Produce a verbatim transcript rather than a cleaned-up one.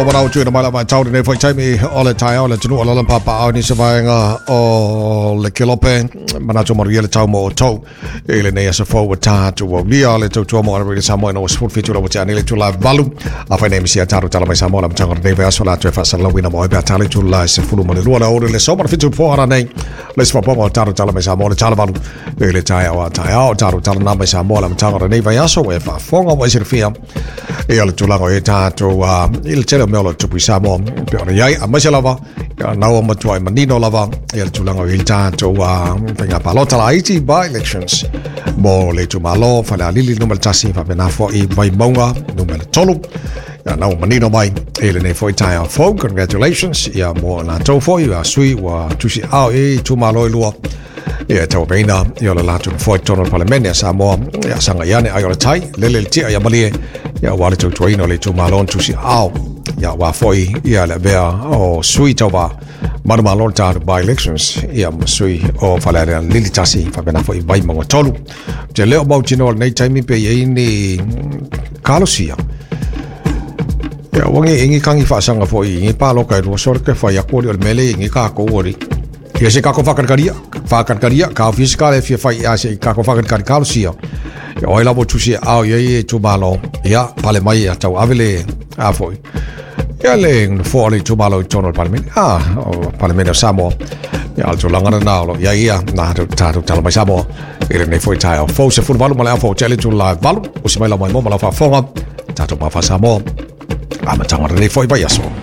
Omarau tui na mala mai tau nei foi taimi o le tai o le tunu o le papa au ni se vaenga o le kilope mana tu mori le tau mo tau e le nei se fo ta tu o lia le tau tu mo ana le samo no sport fitu lo tani le tu la valu a fa nei sia taru tala mai samo la tanga nei va so la tu fa sa la wina mo ba tali tu la se fulu mo le luana o le somo fitu po ara nei le spa po taru tala mai samo le tala valu e le tai o tai o taru tala na mai samo la tanga nei va so e fa fonga mo se fia e le tu la o e ta tu il tele me lo tupu samo pe ona yai a masela va ya na o matua manino lava ya tulanga il tanto wa penga palota la iti by elections mo le tu malo fa la lili no maltasi fa bena fo i vai monga no mel tolu ya na o manino mai ele ne foi tai fo congratulations ya mo na to fo ya sui wa tusi au e tu malo lua ya tau beina ya la tu foi tono parlamento ya samo ya sanga ya ne ayo tai lele ti ya malie ya wale tu tuino le tu malo tusi au ya wa foi ia le vea o sui tova manu malon ta by elections ia sui o falare lili tasi fa bena foi vai mo tolu te leo mau tino nei taimi pe ye ni kalosia ya wangi ingi kangi fa sanga foi ingi pa lo kai ro sor ke fa ya ko le mele ingi ka ko ori ia se ka ko fa karkaria fa karkaria ka fiscal e fa ia se ka ko fa karkaria kalosia ya oi la bo tusi au ye tu malo ya pale mai ya tau avele a foi ya le fuori tu malo tono al parlamento ah o parlamento samo ya alto langana nalo ya ia na tu tu tala mai samo ele nei foi tai fo se fu valo mala fo chele tu la valo o se mai la mai mo mala fa fonga tato ma fa samo ama tanga nei foi vai aso